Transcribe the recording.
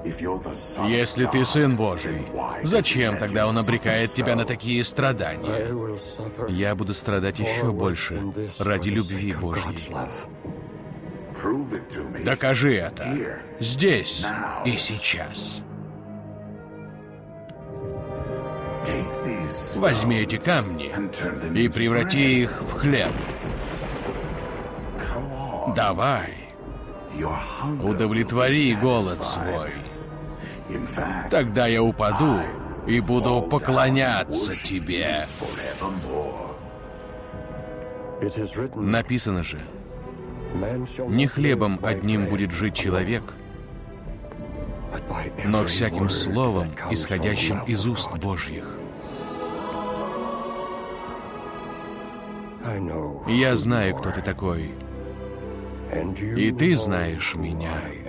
Если ты Сын Божий, зачем тогда Он обрекает тебя на такие страдания? Я буду страдать еще больше ради любви Божьей. Докажи это здесь и сейчас. Возьми эти камни и преврати их в хлеб. Давай, удовлетвори голод свой. Тогда я упаду и буду поклоняться тебе. Написано же, не хлебом одним будет жить человек, но всяким словом, исходящим из уст Божьих. Я знаю, кто ты такой, и ты знаешь меня.